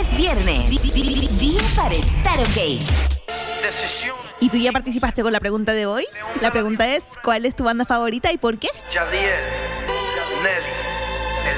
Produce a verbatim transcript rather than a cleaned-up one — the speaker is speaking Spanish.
es viernes. Di- di- di- Día para estar ok. ¿Y tú ya participaste con la pregunta de hoy? La pregunta es, ¿cuál es tu banda favorita y por qué? Yadiel, Nelly.